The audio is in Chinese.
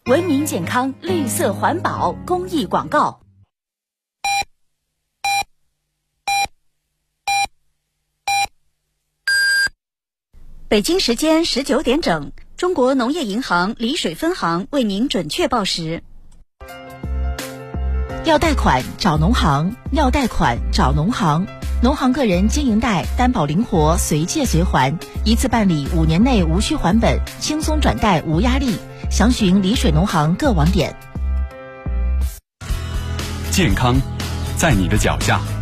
文明健康、绿色环保公益广告。北京时间19点整，中国农业银行丽水分行为您准确报时。 要贷款找农行，要贷款找农行。农行个人经营贷担保灵活，随借随还，一次办理5年内无需还本，轻松转贷无压力。详询丽水农行各网点。 健康在你的脚下。